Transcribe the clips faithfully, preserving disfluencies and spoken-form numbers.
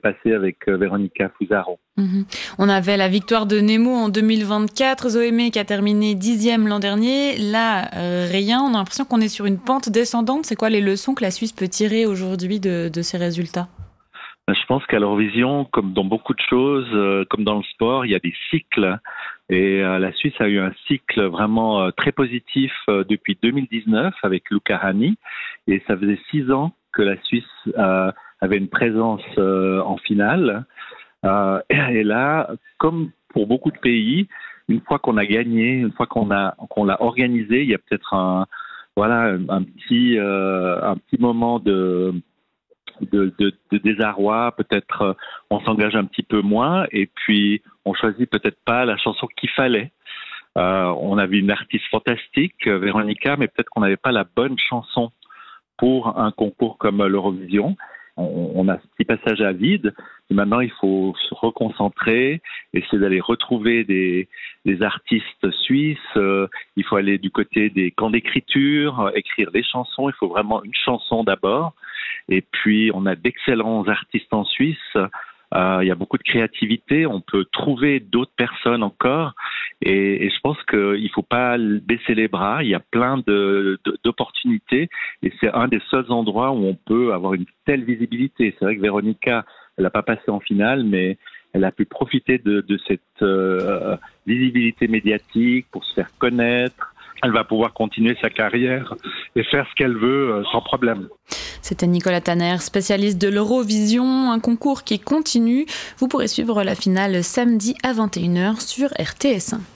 passé avec euh, Véronica Fusaro. Mmh. On avait la victoire de Nemo en deux mille vingt-quatre, Zoé Mey qui a terminé dixième l'an dernier. Là, euh, rien. On a l'impression qu'on est sur une pente descendante. C'est quoi les leçons que la Suisse peut tirer aujourd'hui de, de ces résultats ? Je pense qu'à l'Eurovision, comme dans beaucoup de choses, euh, comme dans le sport, il y a des cycles. Et euh, la Suisse a eu un cycle vraiment euh, très positif euh, depuis deux mille dix-neuf avec Luca Hänni. Et ça faisait six ans que la Suisse euh, avait une présence euh, en finale. Euh, et là, comme pour beaucoup de pays, une fois qu'on a gagné, une fois qu'on a qu'on l'a organisé, il y a peut-être un voilà un petit euh, un petit moment de De, de, de désarroi, peut-être euh, on s'engage un petit peu moins et puis on choisit peut-être pas la chanson qu'il fallait. Euh, on avait une artiste fantastique, Véronica, mais peut-être qu'on n'avait pas la bonne chanson pour un concours comme l'Eurovision. On, on a ce petit passage à vide. Et maintenant, il faut se reconcentrer, essayer d'aller retrouver des, des artistes suisses. Euh, il faut aller du côté des camps d'écriture, euh, écrire des chansons. Il faut vraiment une chanson d'abord. Et puis, on a d'excellents artistes en Suisse. Euh, il y a beaucoup de créativité. On peut trouver d'autres personnes encore. Et, et je pense qu'il ne faut pas baisser les bras. Il y a plein de, de, d'opportunités. Et c'est un des seuls endroits où on peut avoir une telle visibilité. C'est vrai que Véronica, elle n'a pas passé en finale, mais elle a pu profiter de, de cette euh, visibilité médiatique pour se faire connaître. Elle va pouvoir continuer sa carrière et faire ce qu'elle veut euh, sans problème. C'était Nicolas Tanner, spécialiste de l'Eurovision, un concours qui continue. Vous pourrez suivre la finale samedi à vingt et une heures sur R T S un.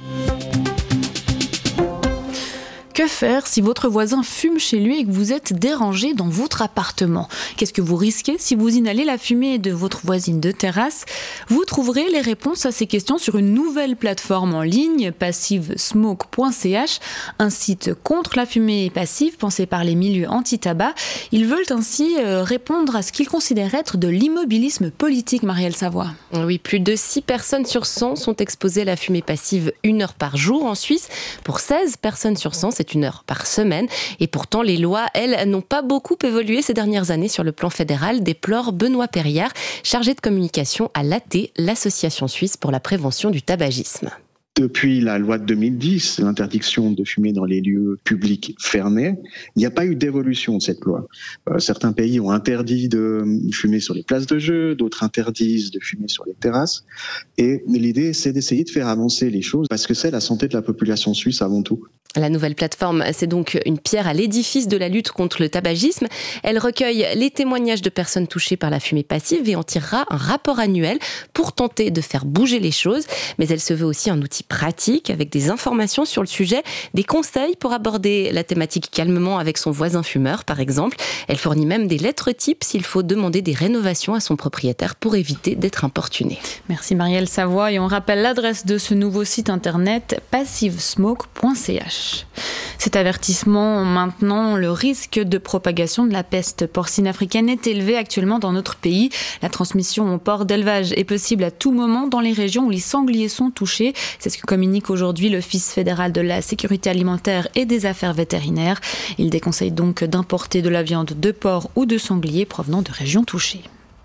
Que faire si votre voisin fume chez lui et que vous êtes dérangé dans votre appartement ? Qu'est-ce que vous risquez si vous inhalez la fumée de votre voisine de terrasse ? Vous trouverez les réponses à ces questions sur une nouvelle plateforme en ligne, passive smoke point c h, un site contre la fumée passive pensé par les milieux anti-tabac. Ils veulent ainsi répondre à ce qu'ils considèrent être de l'immobilisme politique, Marielle Savoie. Oui, plus de six personnes sur cent sont exposées à la fumée passive une heure par jour en Suisse. Pour seize personnes sur cent, c'est une heure par semaine. Et pourtant, les lois, elles, n'ont pas beaucoup évolué ces dernières années sur le plan fédéral, déplore Benoît Perriard, chargé de communication à l'A T, l'Association suisse pour la prévention du tabagisme. Depuis la loi de deux mille dix, l'interdiction de fumer dans les lieux publics fermés, il n'y a pas eu d'évolution de cette loi. Euh, certains pays ont interdit de fumer sur les places de jeu, d'autres interdisent de fumer sur les terrasses. Et l'idée, c'est d'essayer de faire avancer les choses parce que c'est la santé de la population suisse avant tout. La nouvelle plateforme, c'est donc une pierre à l'édifice de la lutte contre le tabagisme. Elle recueille les témoignages de personnes touchées par la fumée passive et en tirera un rapport annuel pour tenter de faire bouger les choses. Mais elle se veut aussi un outil pratique avec des informations sur le sujet, des conseils pour aborder la thématique calmement avec son voisin fumeur, par exemple. Elle fournit même des lettres types s'il faut demander des rénovations à son propriétaire pour éviter d'être importuné. Merci Marielle Savoie et on rappelle l'adresse de ce nouveau site internet passive smoke point c h. Cet avertissement maintenant, le risque de propagation de la peste porcine africaine est élevé actuellement dans notre pays. La transmission au porc d'élevage est possible à tout moment dans les régions où les sangliers sont touchés. C'est ce que communique aujourd'hui l'Office fédéral de la sécurité alimentaire et des affaires vétérinaires. Il déconseille donc d'importer de la viande de porc ou de sanglier provenant de régions touchées.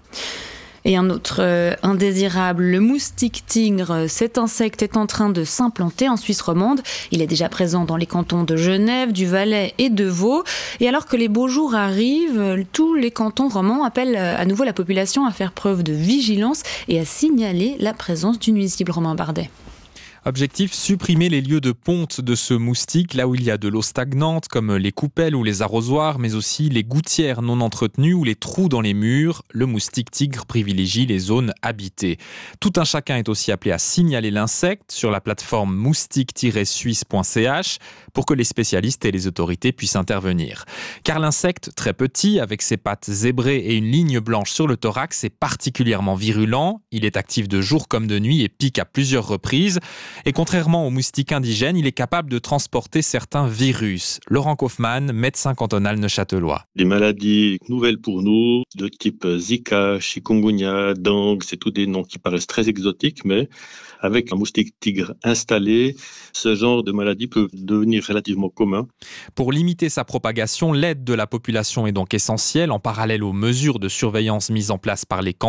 Et un autre euh, indésirable, le moustique tigre. Cet insecte est en train de s'implanter en Suisse romande. Il est déjà présent dans les cantons de Genève, du Valais et de Vaud. Et alors que les beaux jours arrivent, tous les cantons romans appellent à nouveau la population à faire preuve de vigilance et à signaler la présence du nuisible. Romain Bardet. Objectif, supprimer les lieux de ponte de ce moustique, là où il y a de l'eau stagnante, comme les coupelles ou les arrosoirs, mais aussi les gouttières non entretenues ou les trous dans les murs. Le moustique tigre privilégie les zones habitées. Tout un chacun est aussi appelé à signaler l'insecte sur la plateforme moustique tiret suisse point c h pour que les spécialistes et les autorités puissent intervenir. Car l'insecte, très petit, avec ses pattes zébrées et une ligne blanche sur le thorax, est particulièrement virulent. Il est actif de jour comme de nuit et pique à plusieurs reprises. Et contrairement aux moustiques indigènes, il est capable de transporter certains virus. Laurent Kaufmann, médecin cantonal neuchâtelois. Des maladies nouvelles pour nous, de type Zika, chikungunya, dengue, c'est tous des noms qui paraissent très exotiques, mais avec un moustique tigre installé, ce genre de maladie peut devenir relativement commun. Pour limiter sa propagation, l'aide de la population est donc essentielle, en parallèle aux mesures de surveillance mises en place par les cantons.